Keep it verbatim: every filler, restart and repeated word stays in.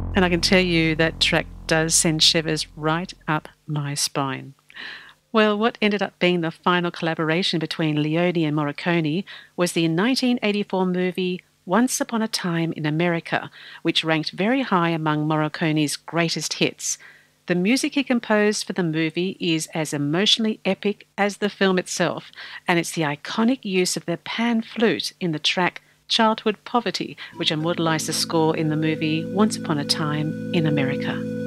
And I can tell you that track does send shivers right up my spine. Well, what ended up being the final collaboration between Leone and Morricone was the nineteen eighty-four movie Once Upon a Time in America, which ranked very high among Morricone's greatest hits. The music he composed for the movie is as emotionally epic as the film itself, and it's the iconic use of the pan flute in the track Childhood Poverty, which immortalized the score in the movie Once Upon a Time in America.